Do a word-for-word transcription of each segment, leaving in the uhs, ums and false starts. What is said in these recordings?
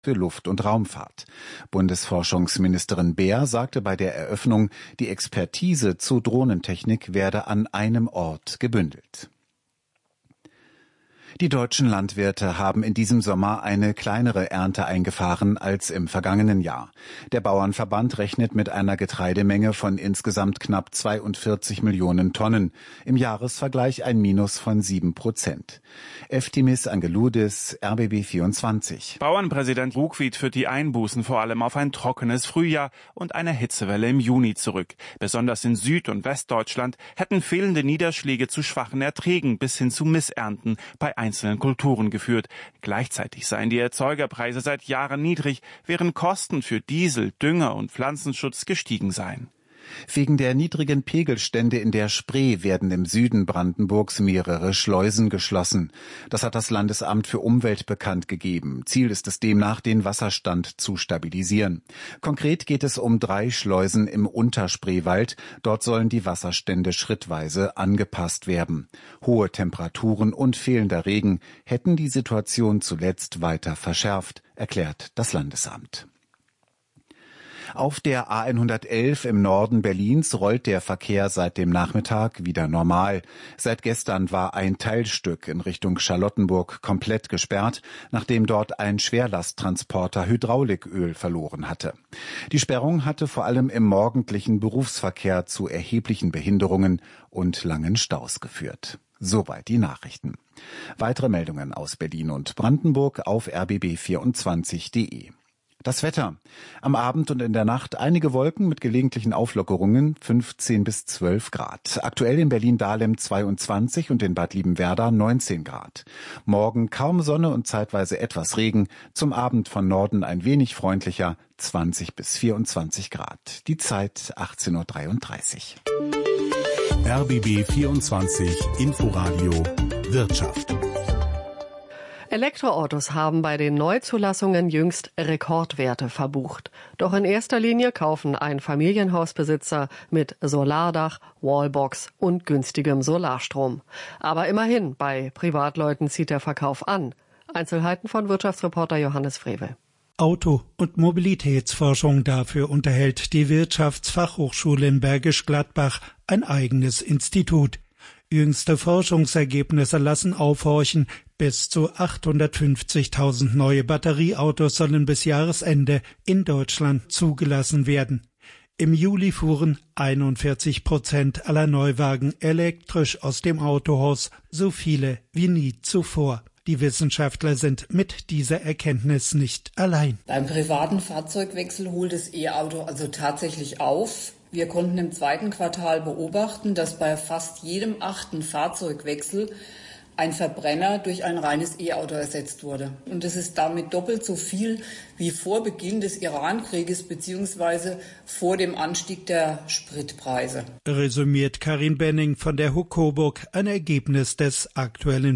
für Luft- und Raumfahrt. Bundesforschungsministerin Beer sagte bei der Eröffnung, die Expertise zu Drohnentechnik werde an einem Ort gebündelt. Die deutschen Landwirte haben in diesem Sommer eine kleinere Ernte eingefahren als im vergangenen Jahr. Der Bauernverband rechnet mit einer Getreidemenge von insgesamt knapp zweiundvierzig Millionen Tonnen. Im Jahresvergleich ein Minus von sieben Prozent. Eftimis Angeloudis, R B B vierundzwanzig. Bauernpräsident Ruckwied führt die Einbußen vor allem auf ein trockenes Frühjahr und eine Hitzewelle im Juni zurück. Besonders in Süd- und Westdeutschland hätten fehlende Niederschläge zu schwachen Erträgen bis hin zu Missernten bei einzelnen Kulturen geführt. Gleichzeitig seien die Erzeugerpreise seit Jahren niedrig, während Kosten für Diesel, Dünger und Pflanzenschutz gestiegen seien. Wegen der niedrigen Pegelstände in der Spree werden im Süden Brandenburgs mehrere Schleusen geschlossen. Das hat das Landesamt für Umwelt bekannt gegeben. Ziel ist es demnach, den Wasserstand zu stabilisieren. Konkret geht es um drei Schleusen im Unterspreewald. Dort sollen die Wasserstände schrittweise angepasst werden. Hohe Temperaturen und fehlender Regen hätten die Situation zuletzt weiter verschärft, erklärt das Landesamt. Auf der A hundertelf im Norden Berlins rollt der Verkehr seit dem Nachmittag wieder normal. Seit gestern war ein Teilstück in Richtung Charlottenburg komplett gesperrt, nachdem dort ein Schwerlasttransporter Hydrauliköl verloren hatte. Die Sperrung hatte vor allem im morgendlichen Berufsverkehr zu erheblichen Behinderungen und langen Staus geführt. Soweit die Nachrichten. Weitere Meldungen aus Berlin und Brandenburg auf r b b vierundzwanzig punkt de. Das Wetter. Am Abend und in der Nacht einige Wolken mit gelegentlichen Auflockerungen, fünfzehn bis zwölf Grad. Aktuell in Berlin-Dahlem zweiundzwanzig und in Bad Liebenwerda neunzehn Grad. Morgen kaum Sonne und zeitweise etwas Regen. Zum Abend von Norden ein wenig freundlicher, zwanzig bis vierundzwanzig Grad. Die Zeit achtzehn Uhr dreiunddreißig. R B B vierundzwanzig Inforadio Wirtschaft. Elektroautos haben bei den Neuzulassungen jüngst Rekordwerte verbucht. Doch in erster Linie kaufen ein Familienhausbesitzer mit Solardach, Wallbox und günstigem Solarstrom. Aber immerhin, bei Privatleuten zieht der Verkauf an. Einzelheiten von Wirtschaftsreporter Johannes Frevel. Auto- und Mobilitätsforschung, dafür unterhält die Wirtschaftsfachhochschule in Bergisch Gladbach ein eigenes Institut. Jüngste Forschungsergebnisse lassen aufhorchen, bis zu achthundertfünfzigtausend neue Batterieautos sollen bis Jahresende in Deutschland zugelassen werden. Im Juli fuhren einundvierzig Prozent aller Neuwagen elektrisch aus dem Autohaus, so viele wie nie zuvor. Die Wissenschaftler sind mit dieser Erkenntnis nicht allein. Beim privaten Fahrzeugwechsel holt das E-Auto also tatsächlich auf. Wir konnten im zweiten Quartal beobachten, dass bei fast jedem achten Fahrzeugwechsel ein Verbrenner durch ein reines E-Auto ersetzt wurde. Und das ist damit doppelt so viel wie vor Beginn des Iran-Krieges bzw. vor dem Anstieg der Spritpreise. Resümiert Karin Benning von der Hukoburg, ein Ergebnis des aktuellen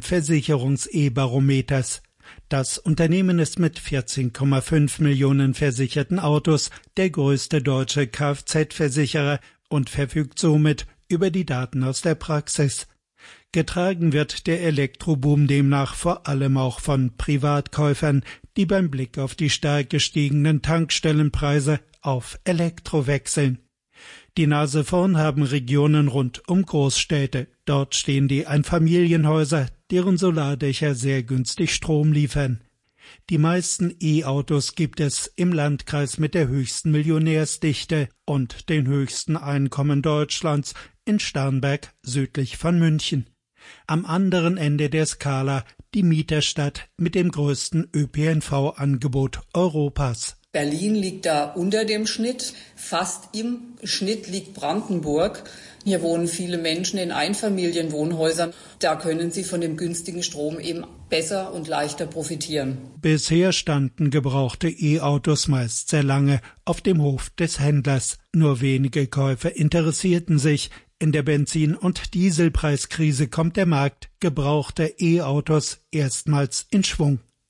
Versicherungs-E-Barometers. Das Unternehmen ist mit vierzehn Komma fünf Millionen versicherten Autos der größte deutsche Kfz-Versicherer und verfügt somit über die Daten aus der Praxis. Getragen wird der Elektroboom demnach vor allem auch von Privatkäufern, die beim Blick auf die stark gestiegenen Tankstellenpreise auf Elektro wechseln. Die Nase vorn haben Regionen rund um Großstädte. Dort stehen die Einfamilienhäuser, deren Solardächer sehr günstig Strom liefern. Die meisten E-Autos gibt es im Landkreis mit der höchsten Millionärsdichte und den höchsten Einkommen Deutschlands in Starnberg südlich von München. Am anderen Ende der Skala die Mieterstadt mit dem größten Ö P N V-Angebot Europas. Berlin liegt da unter dem Schnitt. Fast im Schnitt liegt Brandenburg. Hier wohnen viele Menschen in Einfamilienwohnhäusern. Da können sie von dem günstigen Strom eben besser und leichter profitieren. Bisher standen gebrauchte E-Autos meist sehr lange auf dem Hof des Händlers. Nur wenige Käufer interessierten sich. In der Benzin- und Dieselpreiskrise kommt der Markt gebrauchter E-Autos erstmals in Schwung.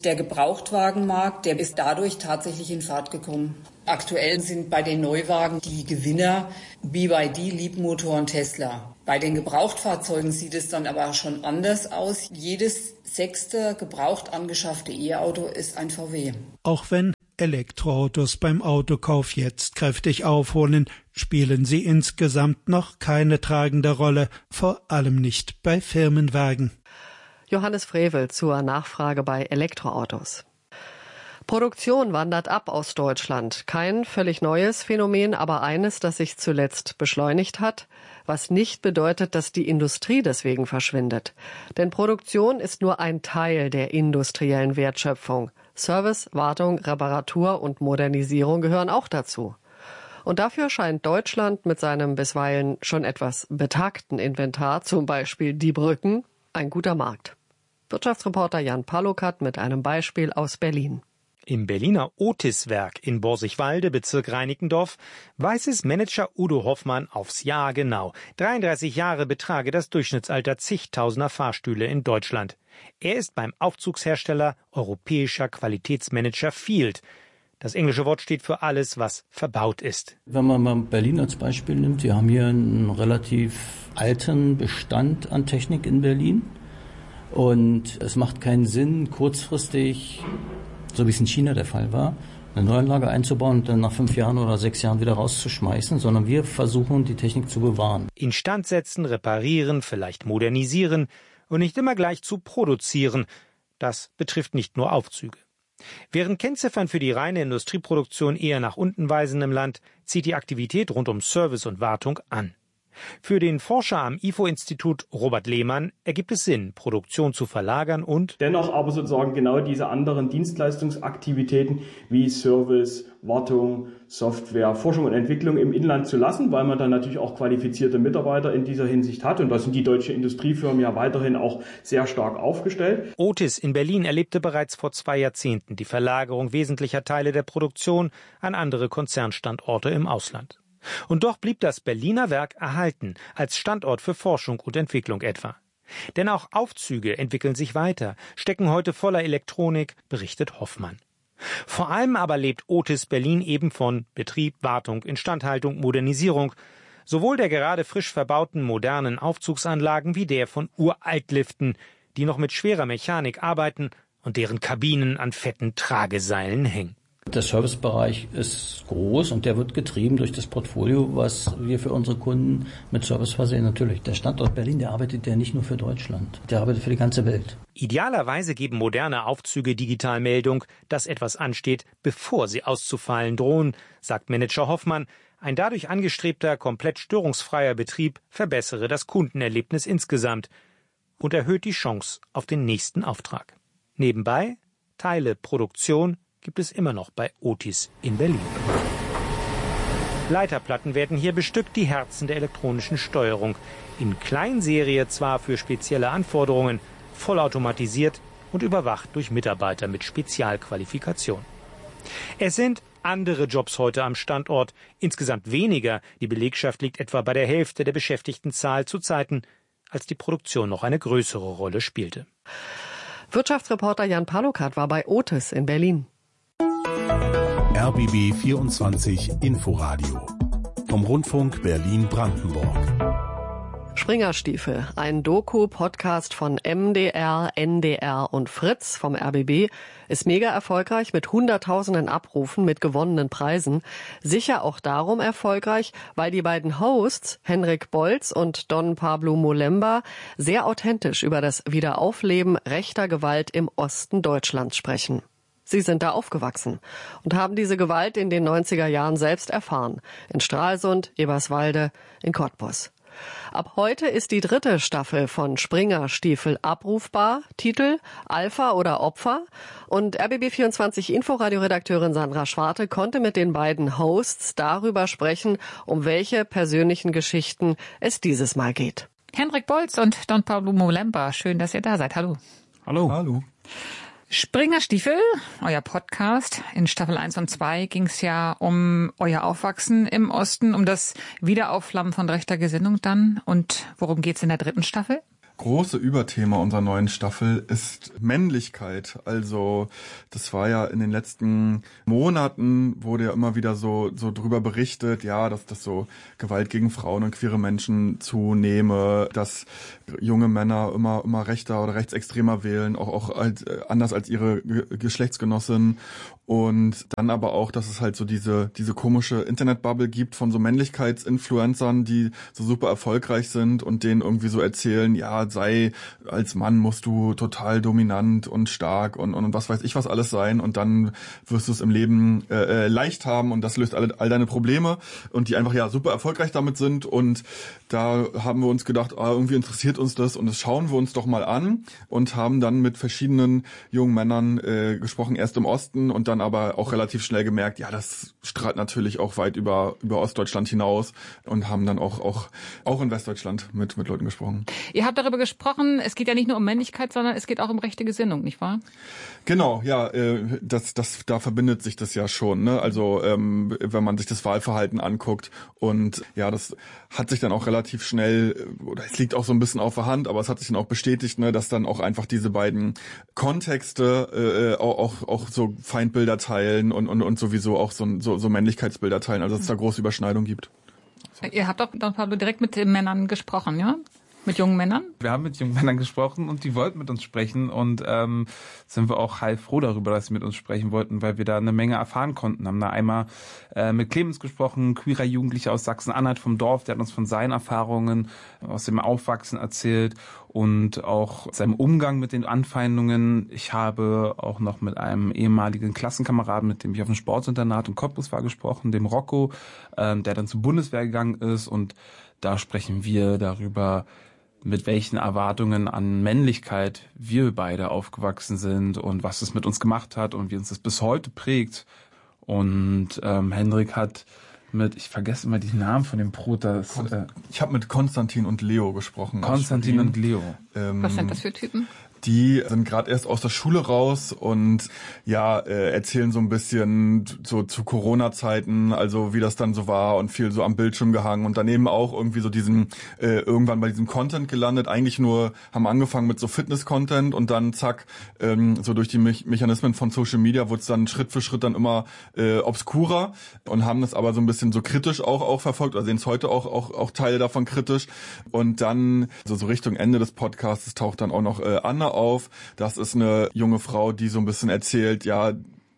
Der Gebrauchtwagenmarkt, der ist dadurch tatsächlich in Fahrt gekommen. Aktuell sind bei den Neuwagen die Gewinner B Y D, Leapmotor und Tesla. Bei den Gebrauchtfahrzeugen sieht es dann aber schon anders aus. Jedes sechste gebraucht angeschaffte E-Auto ist ein V W. Auch wenn Elektroautos beim Autokauf jetzt kräftig aufholen, spielen sie insgesamt noch keine tragende Rolle, vor allem nicht bei Firmenwagen. Johannes Frevel zur Nachfrage bei Elektroautos. Produktion wandert ab aus Deutschland. Kein völlig neues Phänomen, aber eines, das sich zuletzt beschleunigt hat, was nicht bedeutet, dass die Industrie deswegen verschwindet. Denn Produktion ist nur ein Teil der industriellen Wertschöpfung. Service, Wartung, Reparatur und Modernisierung gehören auch dazu. Und dafür scheint Deutschland mit seinem bisweilen schon etwas betagten Inventar, zum Beispiel die Brücken, ein guter Markt. Wirtschaftsreporter Jan Palukat mit einem Beispiel aus Berlin. Im Berliner Otis-Werk in Borsigwalde, Bezirk Reinickendorf, weiß es Manager Udo Hoffmann aufs Jahr genau. dreiunddreißig Jahre betrage das Durchschnittsalter zigtausender Fahrstühle in Deutschland. Er ist beim Aufzugshersteller Europäischer Qualitätsmanager Field. Das englische Wort steht für alles, was verbaut ist. Wenn man mal Berlin als Beispiel nimmt, wir haben hier einen relativ alten Bestand an Technik in Berlin. Und es macht keinen Sinn, kurzfristig, so wie es in China der Fall war, eine Neuanlage einzubauen und dann nach fünf Jahren oder sechs Jahren wieder rauszuschmeißen, sondern wir versuchen, die Technik zu bewahren. Instand setzen, reparieren, vielleicht modernisieren und nicht immer gleich zu produzieren. Das betrifft nicht nur Aufzüge. Während Kennziffern für die reine Industrieproduktion eher nach unten weisen im Land, zieht die Aktivität rund um Service und Wartung an. Für den Forscher am I F O-Institut Robert Lehmann ergibt es Sinn, Produktion zu verlagern und dennoch aber sozusagen genau diese anderen Dienstleistungsaktivitäten wie Service, Wartung, Software, Forschung und Entwicklung im Inland zu lassen, weil man dann natürlich auch qualifizierte Mitarbeiter in dieser Hinsicht hat. Und da sind die deutschen Industriefirmen ja weiterhin auch sehr stark aufgestellt. Otis in Berlin erlebte bereits vor zwei Jahrzehnten die Verlagerung wesentlicher Teile der Produktion an andere Konzernstandorte im Ausland. Und doch blieb das Berliner Werk erhalten, als Standort für Forschung und Entwicklung etwa. Denn auch Aufzüge entwickeln sich weiter, stecken heute voller Elektronik, berichtet Hoffmann. Vor allem aber lebt Otis Berlin eben von Betrieb, Wartung, Instandhaltung, Modernisierung, sowohl der gerade frisch verbauten modernen Aufzugsanlagen wie der von Uraltliften, die noch mit schwerer Mechanik arbeiten und deren Kabinen an fetten Trageseilen hängen. Der Servicebereich ist groß und der wird getrieben durch das Portfolio, was wir für unsere Kunden mit Service versehen. Natürlich, der Standort Berlin, der arbeitet ja nicht nur für Deutschland, der arbeitet für die ganze Welt. Idealerweise geben moderne Aufzüge Digitalmeldung, dass etwas ansteht, bevor sie auszufallen drohen, sagt Manager Hoffmann. Ein dadurch angestrebter, komplett störungsfreier Betrieb verbessere das Kundenerlebnis insgesamt und erhöht die Chance auf den nächsten Auftrag. Nebenbei Teile, Produktion gibt es immer noch bei Otis in Berlin. Leiterplatten werden hier bestückt, die Herzen der elektronischen Steuerung. In Kleinserie zwar für spezielle Anforderungen, vollautomatisiert und überwacht durch Mitarbeiter mit Spezialqualifikation. Es sind andere Jobs heute am Standort, insgesamt weniger. Die Belegschaft liegt etwa bei der Hälfte der Beschäftigtenzahl zu Zeiten, als die Produktion noch eine größere Rolle spielte. Wirtschaftsreporter Jan Palukat war bei Otis in Berlin. R B B vierundzwanzig Inforadio vom Rundfunk Berlin-Brandenburg. Springerstiefel, ein Doku-Podcast von M D R, N D R und Fritz vom R B B, ist mega erfolgreich mit hunderttausenden Abrufen, mit gewonnenen Preisen. Sicher auch darum erfolgreich, weil die beiden Hosts, Henrik Bolz und Don Pablo Molemba, sehr authentisch über das Wiederaufleben rechter Gewalt im Osten Deutschlands sprechen. Sie sind da aufgewachsen und haben diese Gewalt in den neunziger Jahren selbst erfahren. In Stralsund, Eberswalde, in Cottbus. Ab heute ist die dritte Staffel von Springerstiefel abrufbar. Titel Alpha oder Opfer. Und R B B vierundzwanzig Inforadio-Redakteurin Sandra Schwarte konnte mit den beiden Hosts darüber sprechen, um welche persönlichen Geschichten es dieses Mal geht. Henrik Bolz und Don Pablo Molemba, schön, dass ihr da seid. Hallo. Hallo. Hallo. Springerstiefel, euer Podcast. In Staffel eins und zwei ging es ja um euer Aufwachsen im Osten, um das Wiederaufflammen von rechter Gesinnung dann. Und worum geht's in der dritten Staffel? große Überthema unserer neuen Staffel ist Männlichkeit. Also das war ja in den letzten Monaten, wurde ja immer wieder so so drüber berichtet, ja, dass das so Gewalt gegen Frauen und queere Menschen zunehme, dass junge Männer immer immer rechter oder rechtsextremer wählen, auch auch als, äh, anders als ihre Ge- Geschlechtsgenossinnen. Und dann aber auch, dass es halt so diese diese komische Internetbubble gibt von so Männlichkeitsinfluencern, die so super erfolgreich sind und denen irgendwie so erzählen, ja, sei als Mann musst du total dominant und stark und und was weiß ich was alles sein und dann wirst du es im Leben äh, leicht haben und das löst alle all deine Probleme und die einfach ja super erfolgreich damit sind. Und da haben wir uns gedacht, ah, irgendwie interessiert uns das und das schauen wir uns doch mal an und haben dann mit verschiedenen jungen Männern äh, gesprochen, erst im Osten und dann aber auch relativ schnell gemerkt, ja, das strahlt natürlich auch weit über über Ostdeutschland hinaus und haben dann auch auch auch in Westdeutschland mit mit Leuten gesprochen. Ihr habt darüber gesprochen, es geht ja nicht nur um Männlichkeit, sondern es geht auch um rechte Gesinnung, nicht wahr? Genau, ja, äh, das das da verbindet sich das ja schon, ne? Also ähm, wenn man sich das Wahlverhalten anguckt und ja, das hat sich dann auch relativ schnell, oder es liegt auch so ein bisschen auf der Hand, aber es hat sich dann auch bestätigt, ne, dass dann auch einfach diese beiden Kontexte äh, auch, auch auch so Feindbilder teilen und und und sowieso auch so so, so Männlichkeitsbilder teilen, also dass es da große Überschneidung gibt. So. Ihr habt doch, Don Pablo, direkt mit den Männern gesprochen, ja? Mit jungen Männern? Wir haben mit jungen Männern gesprochen und die wollten mit uns sprechen und ähm, sind wir auch heilfroh darüber, dass sie mit uns sprechen wollten, weil wir da eine Menge erfahren konnten. Haben da einmal äh, mit Clemens gesprochen, queerer Jugendlicher aus Sachsen-Anhalt vom Dorf, der hat uns von seinen Erfahrungen aus dem Aufwachsen erzählt und auch seinem Umgang mit den Anfeindungen. Ich habe auch noch mit einem ehemaligen Klassenkameraden, mit dem ich auf dem Sportinternat in Cottbus war, gesprochen, dem Rocco, ähm, der dann zur Bundeswehr gegangen ist, und da sprechen wir darüber, mit welchen Erwartungen an Männlichkeit wir beide aufgewachsen sind und was es mit uns gemacht hat und wie uns das bis heute prägt. Und ähm, Hendrik hat mit, ich vergesse immer die Namen von dem Bruder. Äh, ich habe mit Konstantin und Leo gesprochen. Konstantin und Leo. Ähm, was sind das für Typen? Die sind gerade erst aus der Schule raus und ja, äh, erzählen so ein bisschen so zu Corona-Zeiten, also wie das dann so war und viel so am Bildschirm gehangen und daneben auch irgendwie so diesen, äh, irgendwann bei diesem Content gelandet, eigentlich nur, haben angefangen mit so Fitness-Content und dann zack, ähm, so durch die Me- Mechanismen von Social Media wurde es dann Schritt für Schritt dann immer äh, obskurer und haben das aber so ein bisschen so kritisch auch auch verfolgt, oder sehen es heute auch, auch auch Teile davon kritisch, und dann so, so Richtung Ende des Podcasts taucht dann auch noch äh, Anna auf. Das ist eine junge Frau, die so ein bisschen erzählt, ja,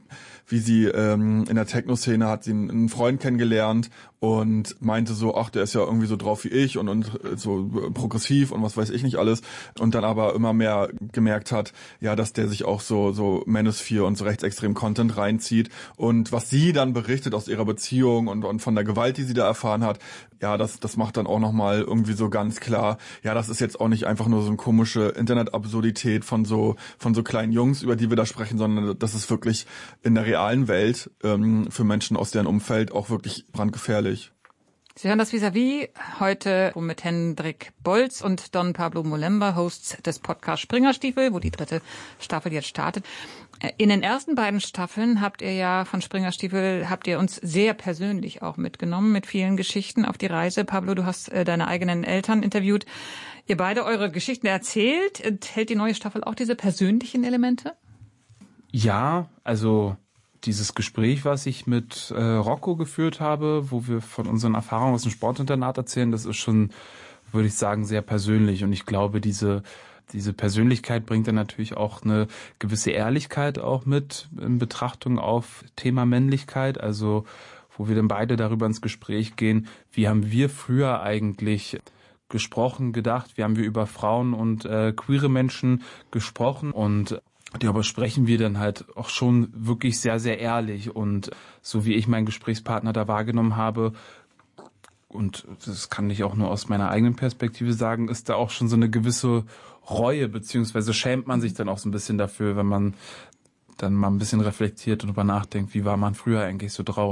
wie sie ähm, in der Techno-Szene hat sie einen Freund kennengelernt und meinte so, ach, der ist ja irgendwie so drauf wie ich und, und so progressiv und was weiß ich nicht alles, und dann aber immer mehr gemerkt hat, ja, dass der sich auch so so Manosphere und so rechtsextremen Content reinzieht, und was sie dann berichtet aus ihrer Beziehung und, und von der Gewalt, die sie da erfahren hat, ja, das das macht dann auch nochmal irgendwie so ganz klar, ja, das ist jetzt auch nicht einfach nur so eine komische Internet-Absurdität von so von so kleinen Jungs, über die wir da sprechen, sondern das ist wirklich in der realen Welt ähm, für Menschen aus deren Umfeld auch wirklich brandgefährlich. Sie hören das Vis-à-vis heute mit Hendrik Bolz und Don Pablo Molemba, Hosts des Podcasts Springerstiefel, wo die dritte Staffel jetzt startet. In den ersten beiden Staffeln habt ihr ja von Springerstiefel, habt ihr uns sehr persönlich auch mitgenommen mit vielen Geschichten auf die Reise. Pablo, du hast äh, deine eigenen Eltern interviewt. Ihr beide eure Geschichten erzählt. Enthält die neue Staffel auch diese persönlichen Elemente? Ja, also dieses Gespräch, was ich mit äh, Rocco geführt habe, wo wir von unseren Erfahrungen aus dem Sportinternat erzählen, das ist schon, würde ich sagen, sehr persönlich. Und ich glaube, diese diese Persönlichkeit bringt dann natürlich auch eine gewisse Ehrlichkeit auch mit in Betrachtung auf Thema Männlichkeit. Also wo wir dann beide darüber ins Gespräch gehen, wie haben wir früher eigentlich gesprochen, gedacht, wie haben wir über Frauen und äh, queere Menschen gesprochen, und darüber sprechen wir dann halt auch schon wirklich sehr, sehr ehrlich, und so wie ich meinen Gesprächspartner da wahrgenommen habe, und das kann ich auch nur aus meiner eigenen Perspektive sagen, ist da auch schon so eine gewisse Reue, beziehungsweise schämt man sich dann auch so ein bisschen dafür, wenn man dann mal ein bisschen reflektiert und darüber nachdenkt, wie war man früher eigentlich so drauf.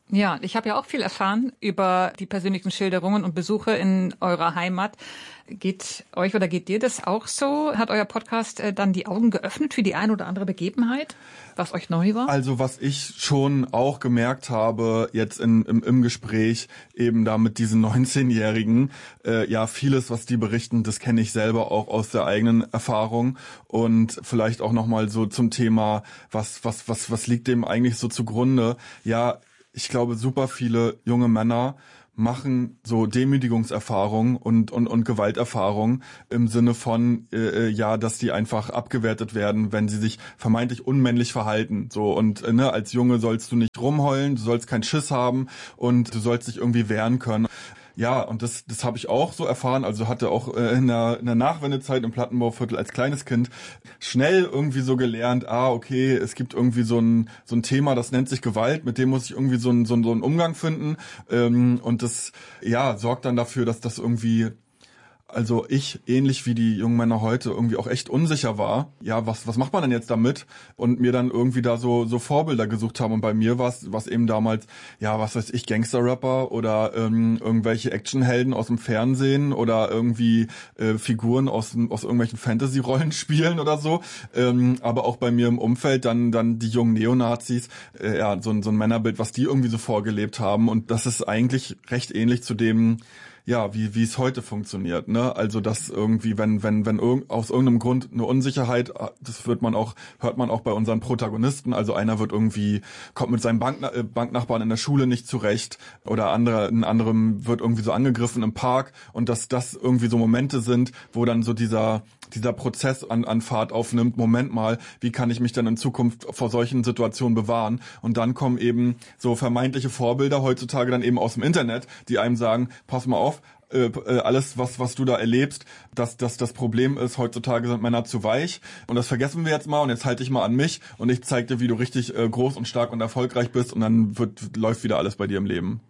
Ja, ich habe ja auch viel erfahren über die persönlichen Schilderungen und Besuche in eurer Heimat. Geht euch oder geht dir das auch so? Hat euer Podcast äh, dann die Augen geöffnet für die ein oder andere Begebenheit, was euch neu war? Also was ich schon auch gemerkt habe jetzt in, im, im Gespräch eben da mit diesen neunzehnjährigen, äh, ja vieles, was die berichten, das kenne ich selber auch aus der eigenen Erfahrung und vielleicht auch nochmal so zum Thema, was, was, was, was liegt dem eigentlich so zugrunde? Ja, ich glaube, super viele junge Männer machen so Demütigungserfahrungen und und und Gewalterfahrungen im Sinne von äh, ja, dass die einfach abgewertet werden, wenn sie sich vermeintlich unmännlich verhalten. So und äh, ne, als Junge sollst du nicht rumheulen, du sollst keinen Schiss haben und du sollst dich irgendwie wehren können. Ja, und das das habe ich auch so erfahren, also hatte auch äh, in der in der Nachwendezeit im Plattenbauviertel als kleines Kind schnell irgendwie so gelernt, ah, okay, es gibt irgendwie so ein so ein Thema, das nennt sich Gewalt, mit dem muss ich irgendwie so ein so ein, so einen Umgang finden ähm, und das ja, sorgt dann dafür, dass das irgendwie also ich, ähnlich wie die jungen Männer heute, irgendwie auch echt unsicher war. Ja, was was macht man denn jetzt damit? Und mir dann irgendwie da so so Vorbilder gesucht haben. Und bei mir war es was eben damals, ja, was weiß ich, Gangster-Rapper oder ähm, irgendwelche Actionhelden aus dem Fernsehen oder irgendwie äh, Figuren aus aus irgendwelchen Fantasy-Rollenspielen oder so. Ähm, aber auch bei mir im Umfeld dann dann die jungen Neonazis, äh, ja, so ein so ein Männerbild, was die irgendwie so vorgelebt haben. Und das ist eigentlich recht ähnlich zu dem, ja, wie wie es heute funktioniert, ne? Also dass irgendwie, wenn wenn wenn irg- aus irgendeinem Grund eine Unsicherheit, das wird man auch hört man auch bei unseren Protagonisten. Also einer wird irgendwie kommt mit seinem Bankna- äh, Banknachbarn in der Schule nicht zurecht oder andere ein anderem wird irgendwie so angegriffen im Park und dass das irgendwie so Momente sind, wo dann so dieser dieser Prozess an an Fahrt aufnimmt. Moment mal, wie kann ich mich denn in Zukunft vor solchen Situationen bewahren? Und dann kommen eben so vermeintliche Vorbilder heutzutage dann eben aus dem Internet, die einem sagen, pass mal auf, Äh, alles, was was du da erlebst, dass dass das Problem ist, heutzutage sind Männer zu weich und das vergessen wir jetzt mal und jetzt halte ich mal an mich und ich zeig dir, wie du richtig äh, groß und stark und erfolgreich bist und dann wird läuft wieder alles bei dir im Leben.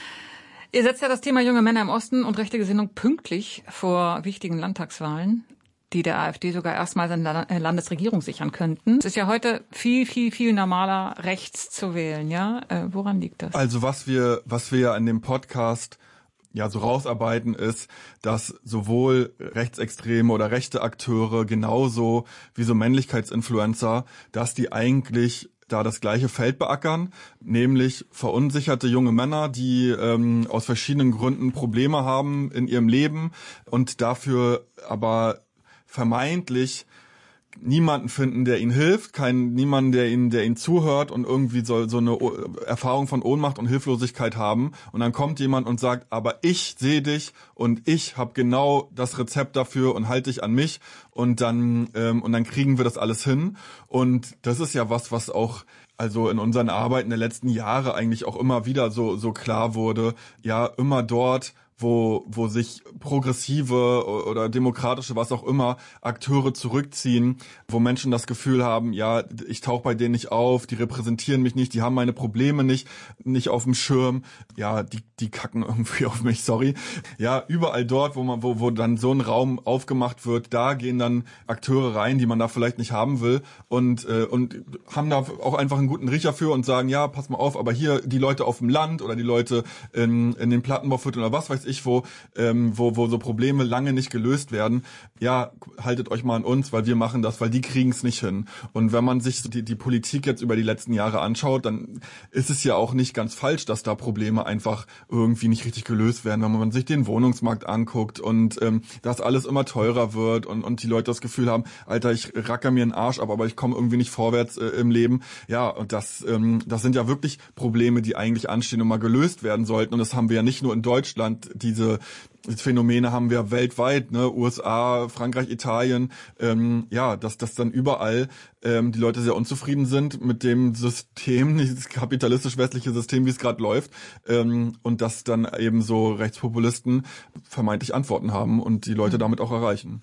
Ihr setzt ja das Thema junge Männer im Osten und rechte Gesinnung pünktlich vor wichtigen Landtagswahlen, die der AfD sogar erstmals in der Landesregierung sichern könnten. Es ist ja heute viel, viel, viel normaler, rechts zu wählen, ja? Äh, woran liegt das? Also was wir was wir ja in dem Podcast ja so rausarbeiten ist, dass sowohl rechtsextreme oder rechte Akteure genauso wie so Männlichkeitsinfluencer, dass die eigentlich da das gleiche Feld beackern, nämlich verunsicherte junge Männer, die ähm, aus verschiedenen Gründen Probleme haben in ihrem Leben und dafür aber vermeintlich niemanden finden, der ihnen hilft, keinen niemanden, der ihnen, der ihnen zuhört und irgendwie so so eine Erfahrung von Ohnmacht und Hilflosigkeit haben. Und dann kommt jemand und sagt, aber ich sehe dich und ich habe genau das Rezept dafür und halte dich an mich und dann ähm, und dann kriegen wir das alles hin. Und das ist ja was, was auch also in unseren Arbeiten der letzten Jahre eigentlich auch immer wieder so so klar wurde. Ja, immer dort, wo wo sich progressive oder demokratische, was auch immer, Akteure zurückziehen, wo Menschen das Gefühl haben, ja, ich tauche bei denen nicht auf, die repräsentieren mich nicht, die haben meine Probleme nicht nicht auf dem Schirm, ja, die die kacken irgendwie auf mich, sorry. Ja, überall dort, wo man wo wo dann so ein Raum aufgemacht wird, da gehen dann Akteure rein, die man da vielleicht nicht haben will und äh, und haben da auch einfach einen guten Riecher für und sagen, ja, pass mal auf, aber hier die Leute auf dem Land oder die Leute in in den Plattenbauvierteln oder was weiß ich wo, ähm, wo wo so Probleme lange nicht gelöst werden, ja, haltet euch mal an uns, weil wir machen das, weil die kriegen es nicht hin. Und wenn man sich die, die Politik jetzt über die letzten Jahre anschaut, dann ist es ja auch nicht ganz falsch, dass da Probleme einfach irgendwie nicht richtig gelöst werden, wenn man sich den Wohnungsmarkt anguckt und ähm, dass alles immer teurer wird und und die Leute das Gefühl haben, Alter, ich racker mir einen Arsch ab, aber ich komme irgendwie nicht vorwärts äh, im Leben. Ja, und das ähm, das sind ja wirklich Probleme, die eigentlich anstehen und mal gelöst werden sollten. Und das haben wir ja nicht nur in Deutschland, diese Phänomene haben wir weltweit, ne, U S A, Frankreich, Italien, ähm, ja, dass dass dann überall ähm, die Leute sehr unzufrieden sind mit dem System, dieses kapitalistisch-westliche System, wie es gerade läuft, ähm, und dass dann eben so Rechtspopulisten vermeintlich Antworten haben und die Leute damit auch erreichen.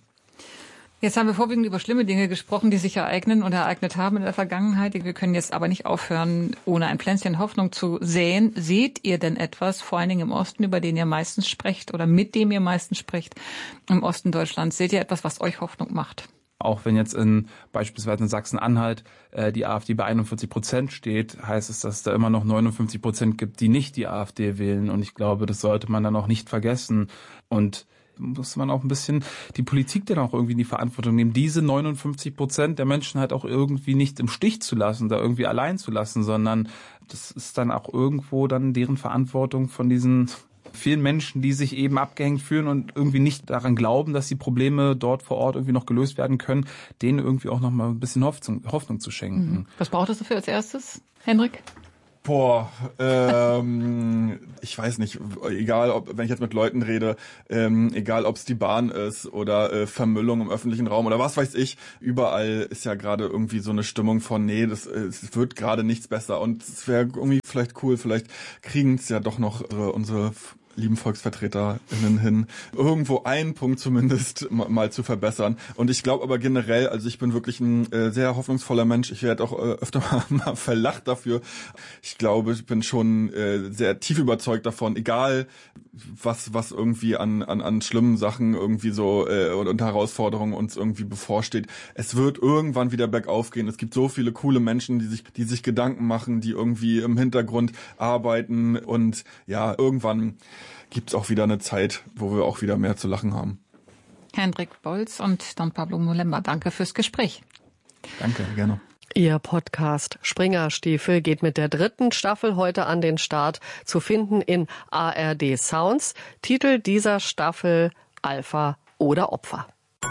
Jetzt haben wir vorwiegend über schlimme Dinge gesprochen, die sich ereignen und ereignet haben in der Vergangenheit. Wir können jetzt aber nicht aufhören, ohne ein Pflänzchen Hoffnung zu säen. Seht ihr denn etwas, vor allen Dingen im Osten, über den ihr meistens sprecht oder mit dem ihr meistens sprecht, im Osten Deutschlands? Seht ihr etwas, was euch Hoffnung macht? Auch wenn jetzt in beispielsweise in Sachsen-Anhalt äh, die AfD bei einundvierzig Prozent steht, heißt es, dass es da immer noch neunundfünfzig Prozent gibt, die nicht die AfD wählen. Und ich glaube, das sollte man dann auch nicht vergessen. Und muss man auch ein bisschen die Politik dann auch irgendwie in die Verantwortung nehmen, diese neunundfünfzig Prozent der Menschen halt auch irgendwie nicht im Stich zu lassen, da irgendwie allein zu lassen, sondern das ist dann auch irgendwo dann deren Verantwortung von diesen vielen Menschen, die sich eben abgehängt fühlen und irgendwie nicht daran glauben, dass die Probleme dort vor Ort irgendwie noch gelöst werden können, denen irgendwie auch noch mal ein bisschen Hoffnung, Hoffnung zu schenken. Was braucht es dafür als erstes, Hendrik? Boah, ähm, ich weiß nicht, egal ob, wenn ich jetzt mit Leuten rede, ähm, egal ob es die Bahn ist oder äh, Vermüllung im öffentlichen Raum oder was weiß ich, überall ist ja gerade irgendwie so eine Stimmung von, nee, das, es wird gerade nichts besser und es wäre irgendwie vielleicht cool, vielleicht kriegen es ja doch noch unsere, unsere lieben VolksvertreterInnen hin, irgendwo einen Punkt zumindest mal zu verbessern. Und ich glaube aber generell, also ich bin wirklich ein äh, sehr hoffnungsvoller Mensch. Ich werde auch äh, öfter mal, mal verlacht dafür. Ich glaube, ich bin schon äh, sehr tief überzeugt davon, egal was was irgendwie an an an schlimmen Sachen irgendwie so äh, und, und Herausforderungen uns irgendwie bevorsteht. Es wird irgendwann wieder bergauf gehen. Es gibt so viele coole Menschen, die sich die sich Gedanken machen, die irgendwie im Hintergrund arbeiten und ja, irgendwann gibt's auch wieder eine Zeit, wo wir auch wieder mehr zu lachen haben. Hendrik Bolz und Don Pablo Molemba, danke fürs Gespräch. Danke, gerne. Ihr Podcast Springerstiefel geht mit der dritten Staffel heute an den Start, zu finden in A R D Sounds. Titel dieser Staffel Alpha oder Opfer.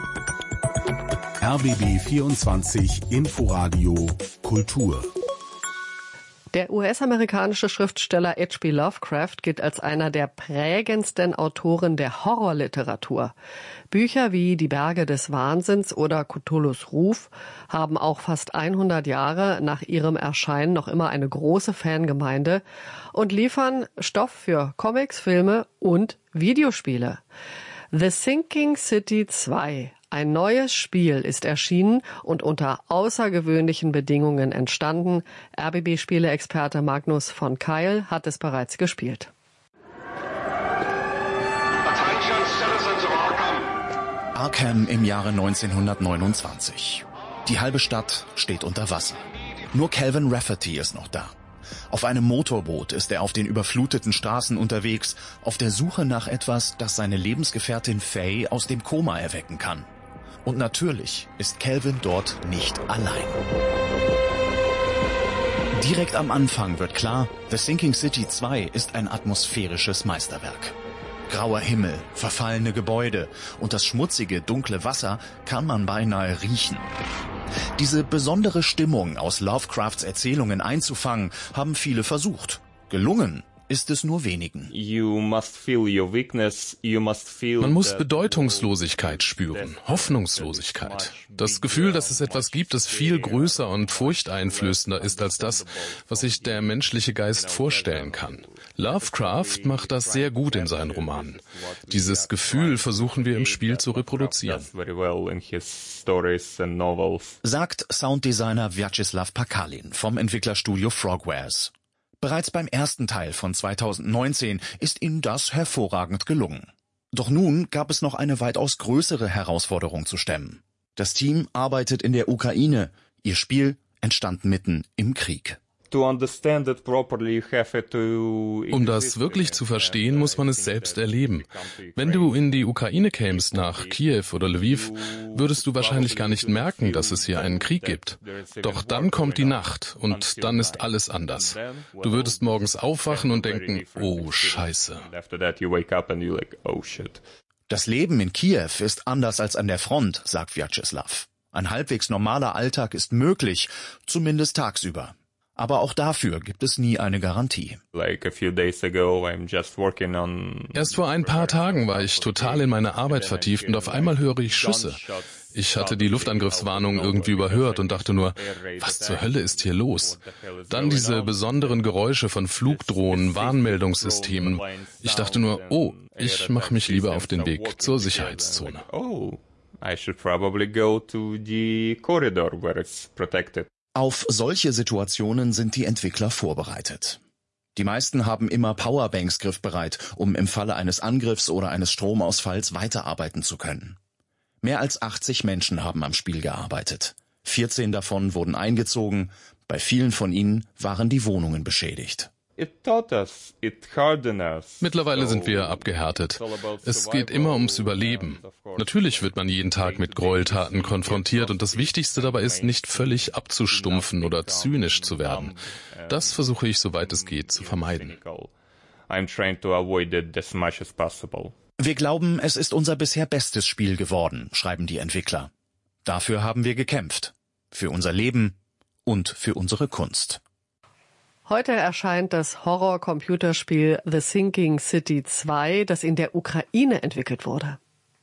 R B B vierundzwanzig Inforadio Kultur. Der U S-amerikanische Schriftsteller H P Lovecraft gilt als einer der prägendsten Autoren der Horrorliteratur. Bücher wie Die Berge des Wahnsinns oder Cthulhus Ruf haben auch fast hundert Jahre nach ihrem Erscheinen noch immer eine große Fangemeinde und liefern Stoff für Comics, Filme und Videospiele. The Sinking City zwei. Ein neues Spiel ist erschienen und unter außergewöhnlichen Bedingungen entstanden. R B B-Spiele-Experte Magnus von Keil hat es bereits gespielt. Arkham im Jahre neunzehnhundertneunundzwanzig. Die halbe Stadt steht unter Wasser. Nur Calvin Rafferty ist noch da. Auf einem Motorboot ist er auf den überfluteten Straßen unterwegs, auf der Suche nach etwas, das seine Lebensgefährtin Faye aus dem Koma erwecken kann. Und natürlich ist Calvin dort nicht allein. Direkt am Anfang wird klar, The Sinking City zwei ist ein atmosphärisches Meisterwerk. Grauer Himmel, verfallene Gebäude und das schmutzige, dunkle Wasser kann man beinahe riechen. Diese besondere Stimmung aus Lovecrafts Erzählungen einzufangen, haben viele versucht. Gelungen ist es nur wenigen. Man muss Bedeutungslosigkeit spüren, Hoffnungslosigkeit. Das Gefühl, dass es etwas gibt, das viel größer und furchteinflößender ist als das, was sich der menschliche Geist vorstellen kann. Lovecraft macht das sehr gut in seinen Romanen. Dieses Gefühl versuchen wir im Spiel zu reproduzieren. Sagt Sounddesigner Vyacheslav Pakalin vom Entwicklerstudio Frogwares. Bereits beim ersten Teil von zweitausendneunzehn ist ihm das hervorragend gelungen. Doch nun gab es noch eine weitaus größere Herausforderung zu stemmen. Das Team arbeitet in der Ukraine. Ihr Spiel entstand mitten im Krieg. Um das wirklich zu verstehen, muss man es selbst erleben. Wenn du in die Ukraine kämst, nach Kiew oder Lviv, würdest du wahrscheinlich gar nicht merken, dass es hier einen Krieg gibt. Doch dann kommt die Nacht und dann ist alles anders. Du würdest morgens aufwachen und denken, oh Scheiße. Das Leben in Kiew ist anders als an der Front, sagt Vyacheslav. Ein halbwegs normaler Alltag ist möglich, zumindest tagsüber. Aber auch dafür gibt es nie eine Garantie. Erst vor ein paar Tagen war ich total in meine Arbeit vertieft und auf einmal höre ich Schüsse. Ich hatte die Luftangriffswarnung irgendwie überhört und dachte nur, was zur Hölle ist hier los? Dann diese besonderen Geräusche von Flugdrohnen, Warnmeldungssystemen. Ich dachte nur, oh, ich mache mich lieber auf den Weg zur Sicherheitszone. Auf solche Situationen sind die Entwickler vorbereitet. Die meisten haben immer Powerbanks griffbereit, um im Falle eines Angriffs oder eines Stromausfalls weiterarbeiten zu können. Mehr als achtzig Menschen haben am Spiel gearbeitet. vierzehn davon wurden eingezogen, bei vielen von ihnen waren die Wohnungen beschädigt. Mittlerweile sind wir abgehärtet. Es geht immer ums Überleben. Natürlich wird man jeden Tag mit Gräueltaten konfrontiert und das Wichtigste dabei ist, nicht völlig abzustumpfen oder zynisch zu werden. Das versuche ich, soweit es geht, zu vermeiden. Wir glauben, es ist unser bisher bestes Spiel geworden, schreiben die Entwickler. Dafür haben wir gekämpft. Für unser Leben und für unsere Kunst. Heute erscheint das Horror-Computerspiel The Sinking City zwei, das in der Ukraine entwickelt wurde.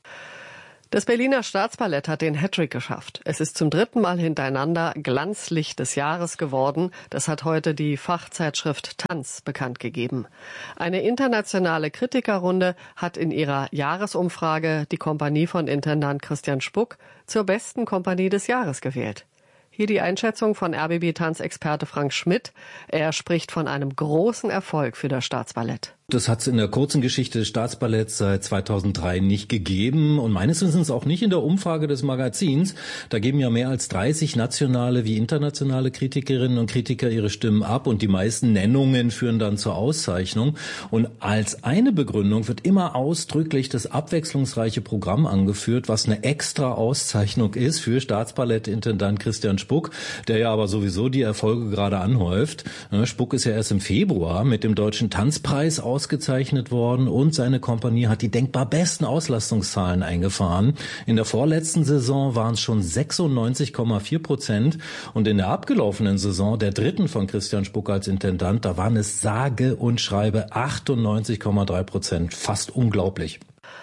Das Berliner Staatsballett hat den Hattrick geschafft. Es ist zum dritten Mal hintereinander Glanzlicht des Jahres geworden. Das hat heute die Fachzeitschrift Tanz bekannt gegeben. Eine internationale Kritikerrunde hat in ihrer Jahresumfrage die Kompanie von Intendant Christian Spuck zur besten Kompanie des Jahres gewählt. Hier die Einschätzung von R B B-Tanzexperte Frank Schmidt. Er spricht von einem großen Erfolg für das Staatsballett. Das hat es in der kurzen Geschichte des Staatsballetts seit zweitausenddrei nicht gegeben und meines Wissens auch nicht in der Umfrage des Magazins. Da geben ja mehr als dreißig nationale wie internationale Kritikerinnen und Kritiker ihre Stimmen ab und die meisten Nennungen führen dann zur Auszeichnung. Und als eine Begründung wird immer ausdrücklich das abwechslungsreiche Programm angeführt, was eine extra Auszeichnung ist für Staatsballettintendant Christian Spuck, der ja aber sowieso die Erfolge gerade anhäuft. Spuck ist ja erst im Februar mit dem Deutschen Tanzpreis ausgezeichnet worden und seine Kompanie hat die denkbar besten Auslastungszahlen eingefahren. In der vorletzten Saison waren es schon sechsundneunzig Komma vier Prozent und in der abgelaufenen Saison, der dritten von Christian Spuck als Intendant, da waren es sage und schreibe achtundneunzig Komma drei Prozent. Fast unglaublich.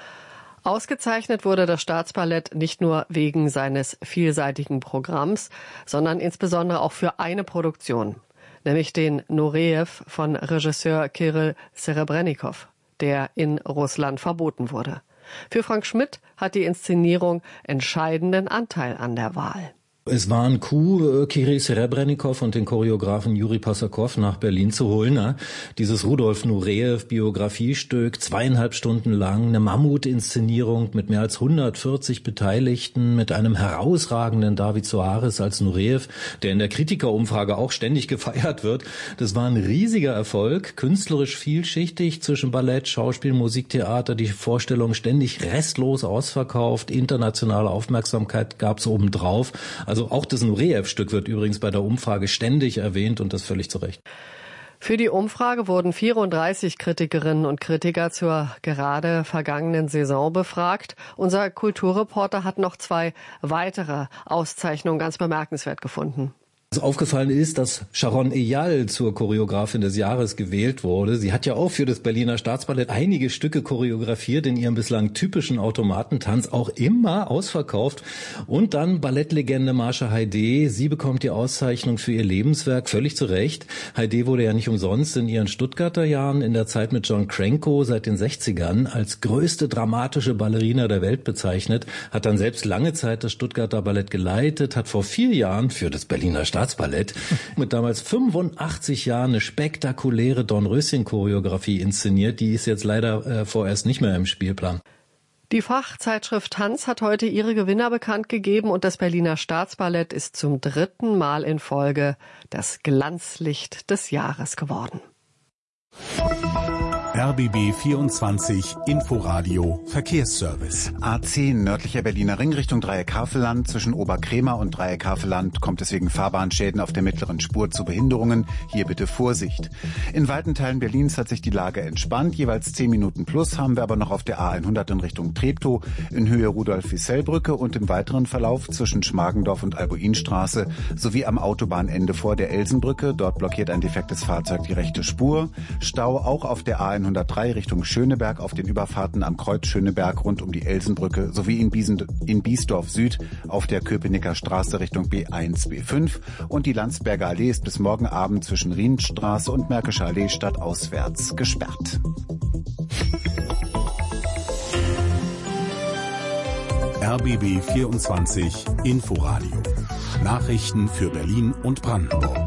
Ausgezeichnet wurde das Staatsballett nicht nur wegen seines vielseitigen Programms, sondern insbesondere auch für eine Produktion, nämlich den Nureyev von Regisseur Kirill Serebrennikov, der in Russland verboten wurde. Für Frank Schmidt hat die Inszenierung entscheidenden Anteil an der Wahl. Es war ein Coup, Kirill Serebrennikov und den Choreografen Juri Passakow nach Berlin zu holen. Ne? Dieses Rudolf Nureyev-Biografiestück, zweieinhalb Stunden lang, eine Mammutinszenierung mit mehr als hundertvierzig Beteiligten, mit einem herausragenden David Soares als Nureyev, der in der Kritikerumfrage auch ständig gefeiert wird. Das war ein riesiger Erfolg, künstlerisch vielschichtig zwischen Ballett, Schauspiel, Musiktheater, die Vorstellung ständig restlos ausverkauft, internationale Aufmerksamkeit gab's obendrauf. Also auch das Nureyev-Stück wird übrigens bei der Umfrage ständig erwähnt und das völlig zu Recht. Für die Umfrage wurden vierunddreißig Kritikerinnen und Kritiker zur gerade vergangenen Saison befragt. Unser Kulturreporter hat noch zwei weitere Auszeichnungen ganz bemerkenswert gefunden. Aufgefallen ist, dass Sharon Eyal zur Choreografin des Jahres gewählt wurde. Sie hat ja auch für das Berliner Staatsballett einige Stücke choreografiert in ihrem bislang typischen Automatentanz, auch immer ausverkauft. Und dann Ballettlegende Marsha Haydé. Sie bekommt die Auszeichnung für ihr Lebenswerk, völlig zu Recht. Haydé wurde ja nicht umsonst in ihren Stuttgarter Jahren in der Zeit mit John Cranko seit den sechzigern als größte dramatische Ballerina der Welt bezeichnet, hat dann selbst lange Zeit das Stuttgarter Ballett geleitet, hat vor vier Jahren für das Berliner Staatsballett Staatsballett mit damals fünfundachtzig Jahren eine spektakuläre Dornröschen-Choreografie inszeniert. Die ist jetzt leider äh, vorerst nicht mehr im Spielplan. Die Fachzeitschrift Tanz hat heute ihre Gewinner bekannt gegeben und das Berliner Staatsballett ist zum dritten Mal in Folge das Glanzlicht des Jahres geworden. R B B vierundzwanzig Inforadio Verkehrsservice. A zehn nördlicher Berliner Ring Richtung Dreieck-Havelland. Zwischen Oberkrämer und Dreieck-Havelland kommt es wegen Fahrbahnschäden auf der mittleren Spur zu Behinderungen. Hier bitte Vorsicht. In weiten Teilen Berlins hat sich die Lage entspannt. Jeweils zehn Minuten plus haben wir aber noch auf der A hundert in Richtung Treptow, in Höhe Rudolf-Wissell-Brücke und im weiteren Verlauf zwischen Schmargendorf und Albuinstraße sowie am Autobahnende vor der Elsenbrücke. Dort blockiert ein defektes Fahrzeug die rechte Spur. Stau auch auf der A hundertdrei Richtung Schöneberg auf den Überfahrten am Kreuz Schöneberg rund um die Elsenbrücke sowie in, Biesen, in Biesdorf Süd auf der Köpenicker Straße Richtung B eins, B fünf und die Landsberger Allee ist bis morgen Abend zwischen Rienstraße und Märkischer Allee stadtauswärts gesperrt. R B B vierundzwanzig Inforadio. Nachrichten für Berlin und Brandenburg.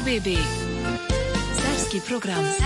R B B. Serbski program.